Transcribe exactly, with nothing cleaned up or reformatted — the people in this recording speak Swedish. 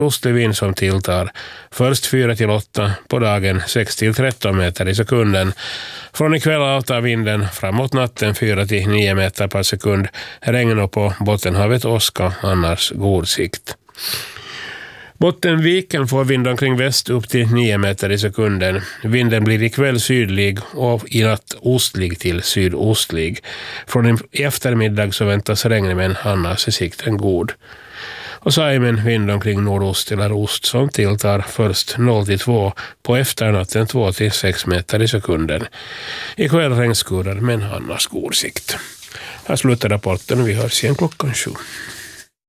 Ostlig vind som tilltar, först fyra till åtta, på dagen sex till tretton meter i sekunden. Från ikväll avtar vinden framåt natten fyra till nio meter per sekund. Regn och på Bottenhavet åska, annars god sikt. Bottenviken får vind omkring väst upp till nio meter i sekunden. Vinden blir ikväll sydlig och i natt ostlig till sydostlig. Från i eftermiddag så väntas regn, men annars är sikten god. Och Saimen vind omkring nordost eller ost som tilltar först noll till två, på efternatten två till sex meter i sekunden. Ikväll regnskurar, men annars god sikt. Här slutar rapporten och vi hörs igen klockan sju.